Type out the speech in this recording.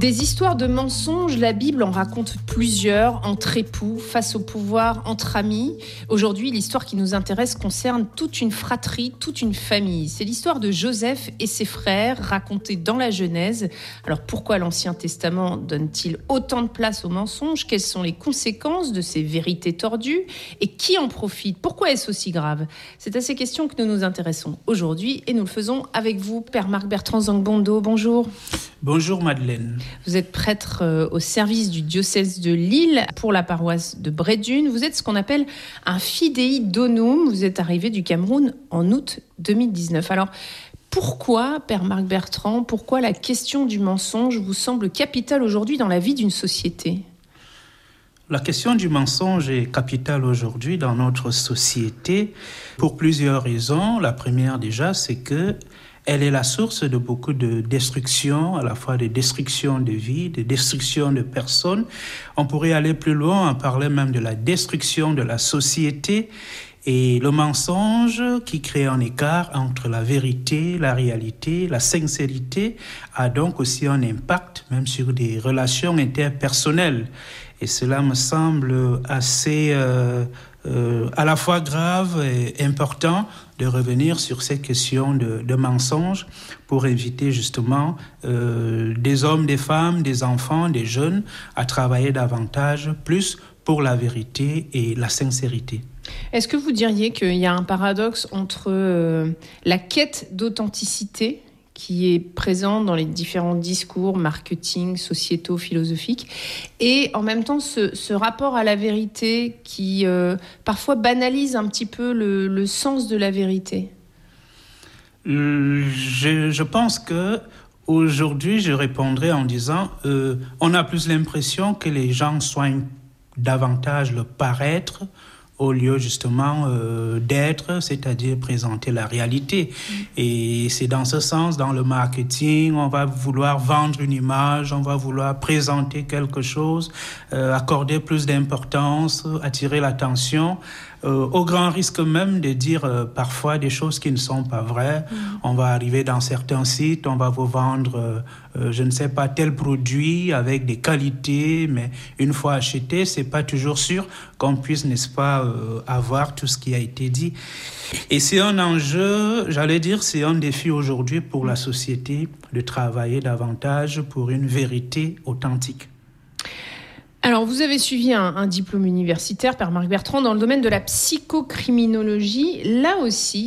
Des histoires de mensonges, la Bible en raconte plusieurs, entre époux, face au pouvoir, entre amis. Aujourd'hui, l'histoire qui nous intéresse concerne toute une fratrie, toute une famille. C'est l'histoire de Joseph et ses frères, racontée dans la Genèse. Alors pourquoi l'Ancien Testament donne-t-il autant de place aux mensonges ? Quelles sont les conséquences de ces vérités tordues ? Et qui en profite ? Pourquoi est-ce aussi grave ? C'est à ces questions que nous nous intéressons aujourd'hui et nous le faisons avec vous, Père Marc Bertrand Zangbondo. Bonjour. Bonjour Madeleine. Vous êtes prêtre au service du diocèse de Lille pour la paroisse de Brédune. Vous êtes ce qu'on appelle un fidei donum. Vous êtes arrivé du Cameroun en août 2019. Alors, pourquoi, Père Marc Bertrand, pourquoi la question du mensonge vous semble capitale aujourd'hui dans la vie d'une société ? La question du mensonge est capitale aujourd'hui dans notre société pour plusieurs raisons. La première déjà, c'est que elle est la source de beaucoup de destruction, à la fois de destruction de vie, de destruction de personnes. On pourrait aller plus loin, en parler même de la destruction de la société. Et le mensonge qui crée un écart entre la vérité, la réalité, la sincérité, a donc aussi un impact même sur des relations interpersonnelles. Et cela me semble assez à la fois grave et important de revenir sur ces questions de mensonges pour inviter justement des hommes, des femmes, des enfants, des jeunes à travailler davantage, plus pour la vérité et la sincérité. Est-ce que vous diriez qu'il y a un paradoxe entre la quête d'authenticité qui est présente dans les différents discours marketing, sociétaux, philosophiques, et en même temps ce rapport à la vérité qui parfois banalise un petit peu le sens de la vérité ? Je pense que aujourd'hui, je répondrai en disant on a plus l'impression que les gens soignent davantage le paraître au lieu justement d'être, c'est-à-dire présenter la réalité. Et c'est dans ce sens, dans le marketing, on va vouloir vendre une image, on va vouloir présenter quelque chose, accorder plus d'importance, attirer l'attention, au grand risque même de dire parfois des choses qui ne sont pas vraies. On va arriver dans certains sites, on va vous vendre, je ne sais pas, tel produit avec des qualités, mais une fois acheté, c'est pas toujours sûr qu'on puisse, n'est-ce pas, avoir tout ce qui a été dit. Et c'est un enjeu, j'allais dire, c'est un défi aujourd'hui pour la société de travailler davantage pour une vérité authentique. Alors, vous avez suivi un diplôme universitaire, Père Marc Bertrand, dans le domaine de la psychocriminologie. Là aussi,